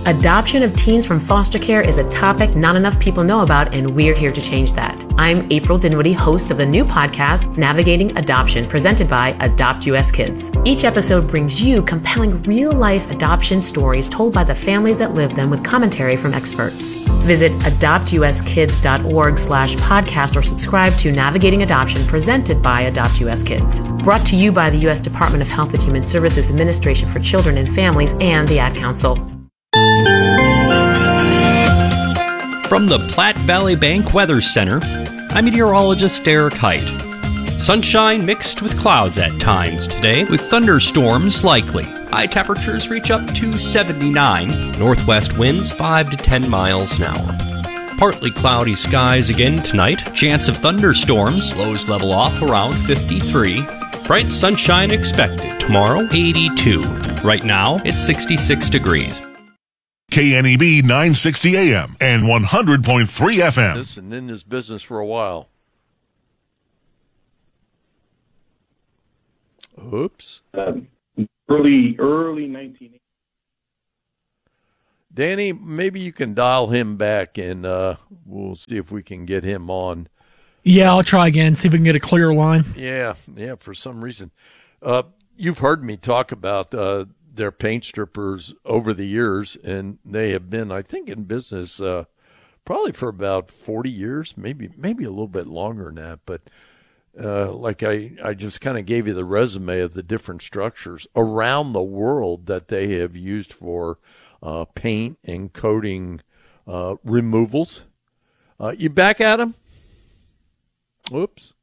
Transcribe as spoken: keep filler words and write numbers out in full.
Adoption of teens from foster care is a topic not enough people know about, and we're here to change that. I'm April Dinwiddie, host of the new podcast, Navigating Adoption, presented by Adopt U S Kids. Each episode brings you compelling real-life adoption stories told by the families that live them with commentary from experts. Visit adoptuskids.org slash podcast or subscribe to Navigating Adoption, presented by Adopt U S Kids. Brought to you by the U S Department of Health and Human Services Administration for Children and Families and the Ad Council. From the Platte Valley Bank Weather Center, I'm meteorologist Derek Height. Sunshine mixed with clouds at times today, with thunderstorms likely. High temperatures reach up to seventy-nine. Northwest winds five to ten miles an hour. Partly cloudy skies again tonight. Chance of thunderstorms. Lows level off around fifty-three. Bright sunshine expected. Tomorrow, eighty-two. Right now, it's sixty-six degrees. K N E B nine sixty A M and one hundred point three F M. Listen, in this business for a while. Oops. Um, early, early nineteen eighties. Danny, maybe you can dial him back, and uh, we'll see if we can get him on. Yeah, I'll try again, see if we can get a clear line. Yeah, yeah, for some reason. Uh, you've heard me talk about uh, their paint strippers over the years, and they have been, I think, in business uh, probably for about forty years, maybe maybe a little bit longer than that. But uh, like I, I just kind of gave you the resume of the different structures around the world that they have used for uh, paint and coating uh, removals. Uh, you back at them? Whoops.